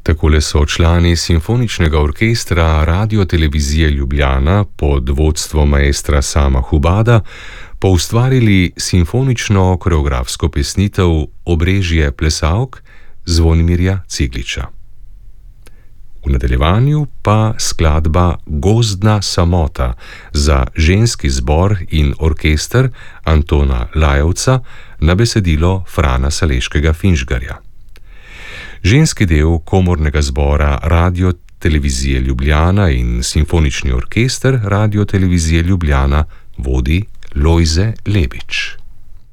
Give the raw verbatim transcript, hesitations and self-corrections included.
Takole so člani simfoničnega orkestra Radiotelevizije Ljubljana pod vodstvom maestra Sama Hubada poustvarili simfonično koreografsko pesnitev Obrežje plesalk Zvonimirja Cigliča. V nadaljevanju pa skladba Gozdna samota za ženski zbor in orkester Antona Lajevca na besedilo Frana Saleškega Finžgarja. Ženski del komornega zbora Radiotelevizije Ljubljana in simfonični orkester Radiotelevizije Ljubljana vodi Lojze Lebič.